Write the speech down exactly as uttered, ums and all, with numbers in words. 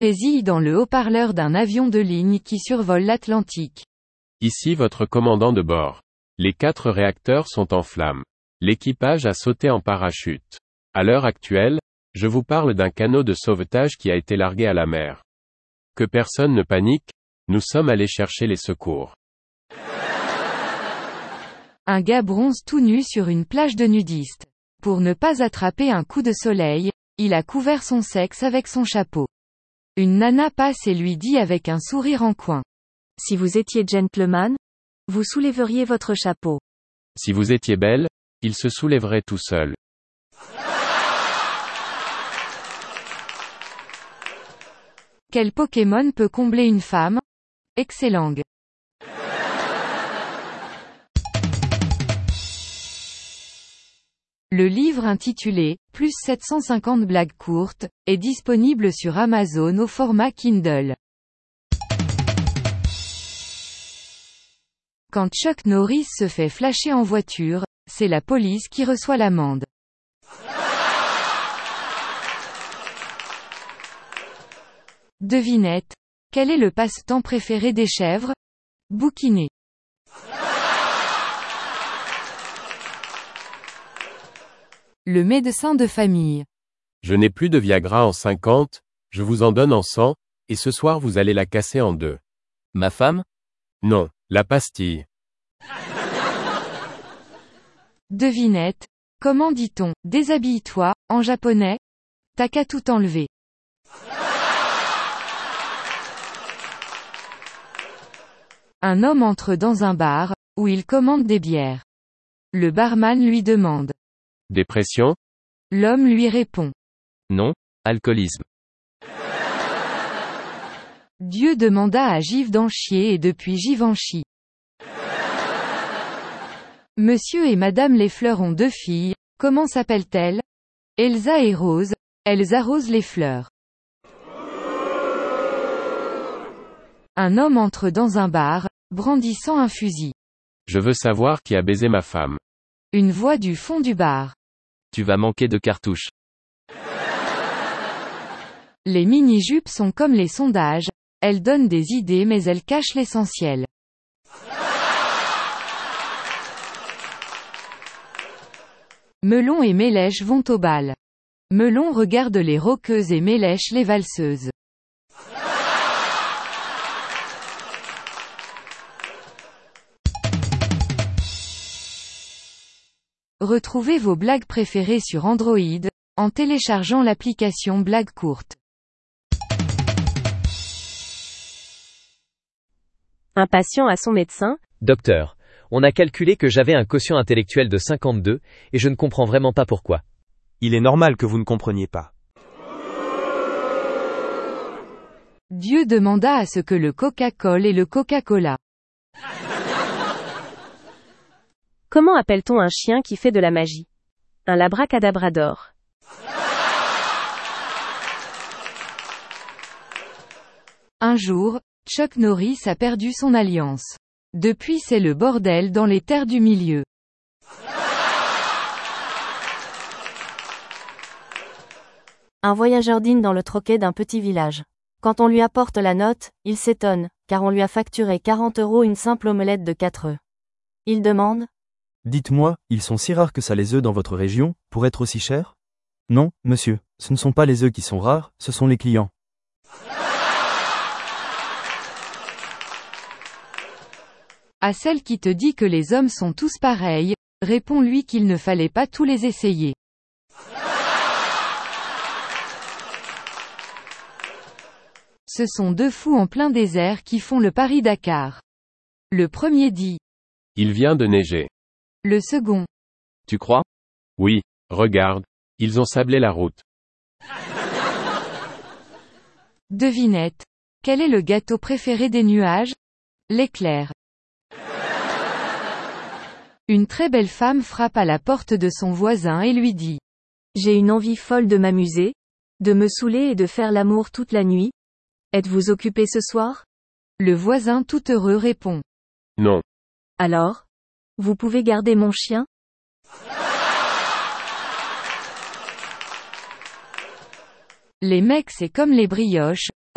Résille dans le haut-parleur d'un avion de ligne qui survole l'Atlantique. Ici votre commandant de bord. Les quatre réacteurs sont en flammes. L'équipage a sauté en parachute. À l'heure actuelle, je vous parle d'un canot de sauvetage qui a été largué à la mer. Que personne ne panique, nous sommes allés chercher les secours. Un gars bronze tout nu sur une plage de nudistes. Pour ne pas attraper un coup de soleil, il a couvert son sexe avec son chapeau. Une nana passe et lui dit avec un sourire en coin. Si vous étiez gentleman, vous soulèveriez votre chapeau. Si vous étiez belle, il se soulèverait tout seul. Quel Pokémon peut combler une femme? Excellent. Le livre intitulé « Plus sept cent cinquante blagues courtes » est disponible sur Amazon au format Kindle. Quand Chuck Norris se fait flasher en voiture, c'est la police qui reçoit l'amende. Devinette. Quel est le passe-temps préféré des chèvres? Bouquiner. Le médecin de famille. Je n'ai plus de Viagra en cinquante, je vous en donne en cent, et ce soir vous allez la casser en deux. Ma femme? Non, la pastille. Devinette. Comment dit-on « déshabille-toi » en japonais? T'as qu'à tout enlever. Un homme entre dans un bar, où il commande des bières. Le barman lui demande. Dépression? L'homme lui répond. Non, alcoolisme. Dieu demanda à Givenchy et depuis Givenchy. Monsieur et Madame les fleurs ont deux filles, comment s'appellent-elles? Elsa et Rose, elles arrosent les fleurs. Un homme entre dans un bar, brandissant un fusil. Je veux savoir qui a baisé ma femme. Une voix du fond du bar. Tu vas manquer de cartouches. Les mini-jupes sont comme les sondages, elles donnent des idées mais elles cachent l'essentiel. Melon et Mélèche vont au bal. Melon regarde les rockeuses et Mélèche les valseuses. Retrouvez vos blagues préférées sur Android, en téléchargeant l'application Blagues courtes. Un patient à son médecin. Docteur, on a calculé que j'avais un quotient intellectuel de cinquante-deux, et je ne comprends vraiment pas pourquoi. Il est normal que vous ne compreniez pas. Dieu demanda à ce que le Coca-Cola et le Coca-Cola. Comment appelle-t-on un chien qui fait de la magie? Un labracadabrador. Un jour, Chuck Norris a perdu son alliance. Depuis c'est le bordel dans les terres du milieu. Un voyageur dîne dans le troquet d'un petit village. Quand on lui apporte la note, il s'étonne, car on lui a facturé quarante euros une simple omelette de quatre œufs. Il demande. Dites-moi, ils sont si rares que ça les œufs dans votre région, pour être aussi chers? Non, monsieur, ce ne sont pas les œufs qui sont rares, ce sont les clients. À celle qui te dit que les hommes sont tous pareils, réponds-lui qu'il ne fallait pas tous les essayer. Ce sont deux fous en plein désert qui font le Paris-Dakar. Le premier dit. Il vient de neiger. Le second. Tu crois? Oui, regarde, ils ont sablé la route. Devinette. Quel est le gâteau préféré des nuages? L'éclair. Une très belle femme frappe à la porte de son voisin et lui dit. J'ai une envie folle de m'amuser, de me saouler et de faire l'amour toute la nuit. Êtes-vous occupé ce soir? Le voisin tout heureux répond. Non. Alors? Vous pouvez garder mon chien? Les mecs c'est comme les brioches,